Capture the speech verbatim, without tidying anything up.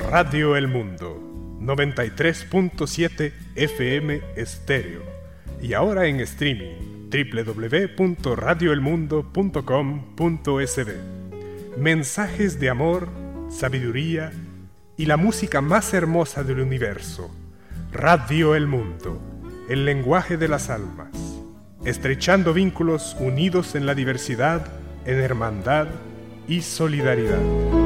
Radio El Mundo, noventa y tres punto siete F M estéreo. Y ahora en streaming, doble u doble u doble u punto radio el mundo punto com punto es be. Mensajes de amor, sabiduría y la música más hermosa del universo. Radio El Mundo, el lenguaje de las almas, estrechando vínculos unidos en la diversidad, en hermandad y solidaridad.